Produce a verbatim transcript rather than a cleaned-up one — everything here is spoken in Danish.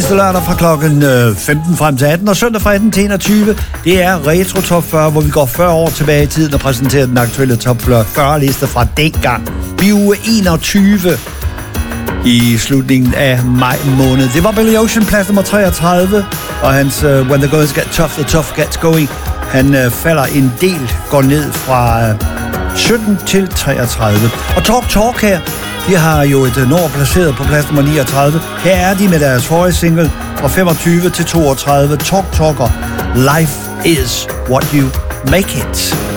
eneste lørdag fra klokken femten frem til atten, og søndag fra atten til enogtyve. Det er Retro Top fyrre, hvor vi går fyrre år tilbage i tiden og præsenterer den aktuelle Top fyrre-liste fra dengang. Vi er uge enogtyve i slutningen af maj måned. Det var Billy Ocean, plads nummer treogtredive, og hans uh, When the Goes Get Tough, the Tough Gets Going. Han uh, falder en del, går ned fra uh, sytten til treogtredive. Og Talk Talk her, de har jo et nummer placeret på plads nummer niogtredive. Her er de med deres forrige single fra femogtyve til toogtredive. Talk Talker, Life is what you make it.